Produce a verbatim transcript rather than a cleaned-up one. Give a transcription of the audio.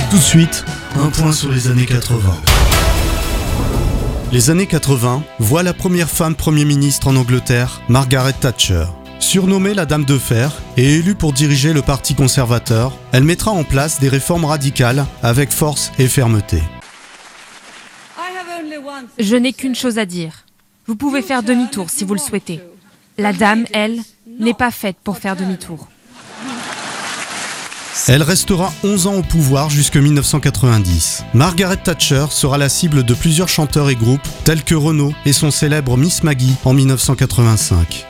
Tout de suite, un point sur les années quatre-vingts. Les années quatre-vingts voient la première femme Premier ministre en Angleterre, Margaret Thatcher. Surnommée la Dame de Fer et élue pour diriger le Parti conservateur, elle mettra en place des réformes radicales avec force et fermeté. Je n'ai qu'une chose à dire. Vous pouvez faire demi-tour si vous le souhaitez. La dame, elle, n'est pas faite pour faire demi-tour. Elle restera onze ans au pouvoir jusqu'en dix-neuf cent quatre-vingt-dix. Margaret Thatcher sera la cible de plusieurs chanteurs et groupes tels que Renaud et son célèbre Miss Maggie en dix-neuf cent quatre-vingt-cinq.